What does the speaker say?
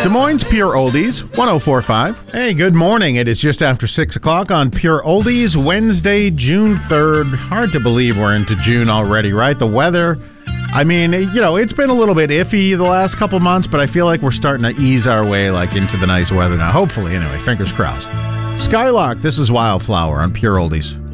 Des Moines Pure Oldies, 104.5. Hey, good morning. It is just after 6 o'clock on Pure Oldies, Wednesday, June 3rd. Hard to believe we're into June already, right? The weather, I mean, you know, it's been a little bit iffy the last couple months, but I feel like we're starting to ease our way into the nice weather now. Hopefully, anyway, fingers crossed. Skylark, this is Wildflower on Pure Oldies.